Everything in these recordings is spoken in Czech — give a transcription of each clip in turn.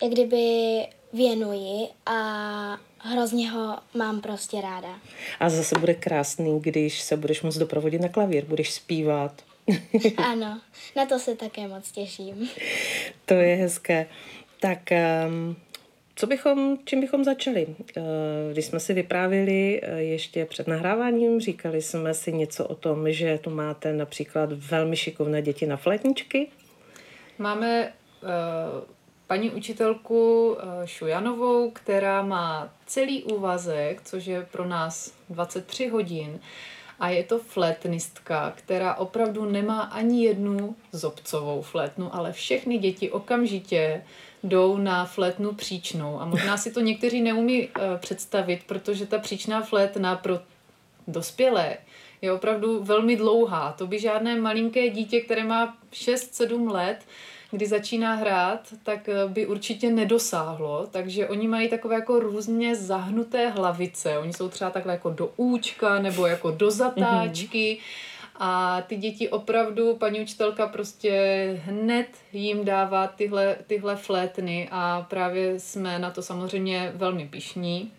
jak kdyby věnuji a hrozně ho mám prostě ráda. A zase bude krásný, když se budeš moct doprovodit na klavír, budeš zpívat. Ano, na to se také moc těším. To je hezké. Tak čím bychom začali? Když jsme si vyprávěli ještě před nahráváním, říkali jsme si něco o tom, že tu máte například velmi šikovné děti na flétničky. Máme paní učitelku Šujanovou, která má celý úvazek, což je pro nás 23 hodin. A je to flétnistka, která opravdu nemá ani jednu zobcovou flétnu, ale všechny děti okamžitě jdou na flétnu příčnou. A možná si to někteří neumí představit, protože ta příčná flétna pro dospělé je opravdu velmi dlouhá. To by žádné malinké dítě, které má 6-7 let, kdy začíná hrát, tak by určitě nedosáhlo. Takže oni mají takové jako různě zahnuté hlavice. Oni jsou třeba takhle jako do účka nebo jako do zatáčky. A ty děti opravdu, paní učitelka prostě hned jim dává tyhle flétny a právě jsme na to samozřejmě velmi pyšní.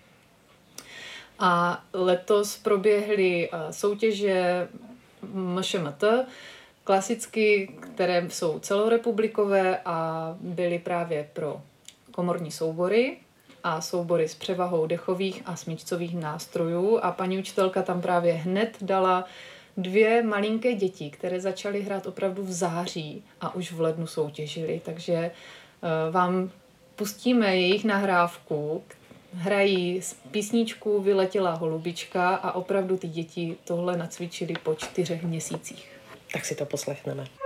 A letos proběhly soutěže MŠMT, klasicky, které jsou celorepublikové a byly právě pro komorní soubory a soubory s převahou dechových a smyčcových nástrojů. A paní učitelka tam právě hned dala 2 malinké děti, které začaly hrát opravdu v září a už v lednu soutěžily. Takže vám pustíme jejich nahrávku. Hrají písničku Vyletěla holubička a opravdu ty děti tohle nacvičily po 4 měsících. Tak si to poslechneme.